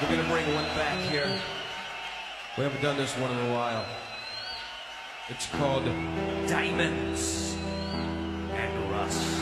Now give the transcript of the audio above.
We're gonna bring one back here. We haven't done this one in a while. It's called Diamonds and Rust.